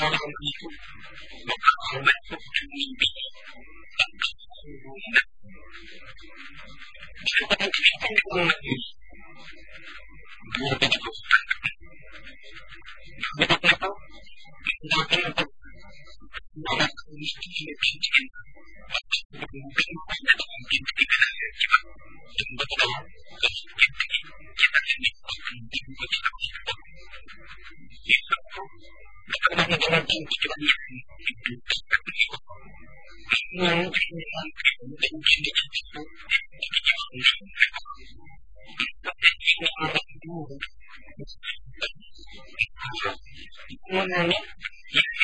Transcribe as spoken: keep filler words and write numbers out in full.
itu bakal masuk ke mimpi tanpa hubungan. Siapa yang dikatakan dengan ini? Dua biji kotak. Betul betul. Betul betul. Nama mesti dikirim. Mungkin ada mungkin ketika kita dan betul kita kita ini mungkin kita kita itu bukan hanya dengan tujuannya itu tapi yang mungkin benci itu itu mengenai